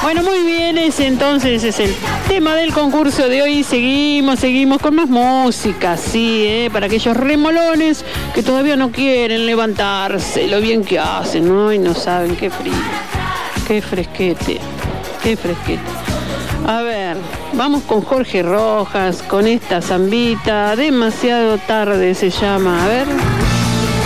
Bueno, muy bien, entonces es el tema del concurso de hoy. Seguimos con más música, sí, para aquellos remolones que todavía no quieren levantarse, lo bien que hacen, ¿no? Y no saben qué frío, qué fresquete. A ver, vamos con Jorge Rojas, con esta zambita, demasiado tarde se llama, a ver.